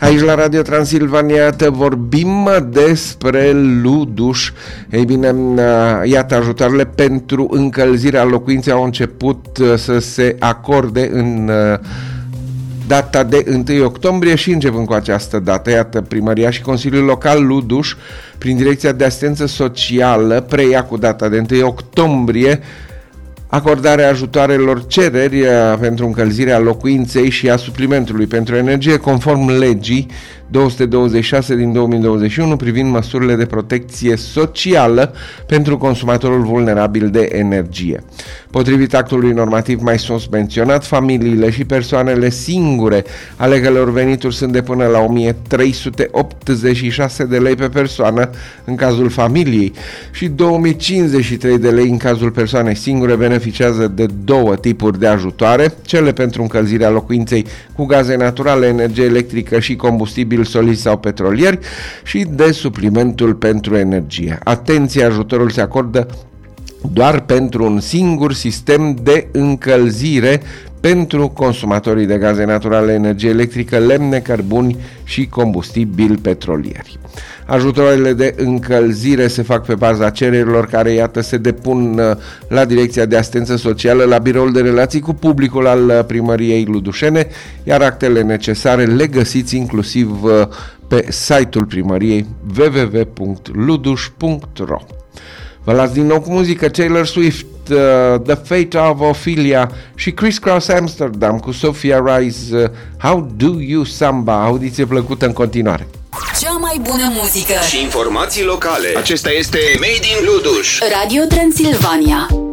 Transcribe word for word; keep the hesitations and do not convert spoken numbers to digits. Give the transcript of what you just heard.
Aici la Radio Transilvania te vorbim despre Luduș. Ei bine, iată, ajutoarele pentru încălzirea locuinței au început să se acorde în data de întâi octombrie și începând cu această dată, iată, Primăria și Consiliul Local Luduș, prin Direcția de Asistență Socială, preia cu data de întâi octombrie acordarea ajutoarelor cereri pentru încălzirea locuinței și a suplimentului pentru energie conform legii două sute douăzeci și șase din două mii douăzeci și unu privind măsurile de protecție socială pentru consumatorul vulnerabil de energie. Potrivit actului normativ mai sus menționat, familiile și persoanele singure ale căror venituri sunt de până la o mie trei sute optzeci și șase de lei pe persoană în cazul familiei și două mii cincizeci și trei de lei în cazul persoanei singure beneficiază de două tipuri de ajutoare, cele pentru încălzirea locuinței cu gaze naturale, energie electrică și combustibil solid sau petrolieri și de suplimentul pentru energie. Atenție, ajutorul se acordă doar pentru un singur sistem de încălzire pentru consumatorii de gaze naturale, energie electrică, lemne, cărbuni și combustibili petrolieri. Ajutoarele de încălzire se fac pe baza cererilor care, iată, se depun la Direcția de Asistență Socială, la Biroul de Relații cu Publicul al Primăriei Ludușene, iar actele necesare le găsiți inclusiv pe site-ul primăriei w w w punct luduș punct r o. Vă las din nou cu muzică, Taylor Swift, uh, The Fate of Ophelia și Criss Cross Amsterdam cu Sophia Rice, uh, How Do You Samba. Audiție plăcută în continuare. Cea mai bună muzică și informații locale. Acesta este Made in Luduș. Radio Transilvania.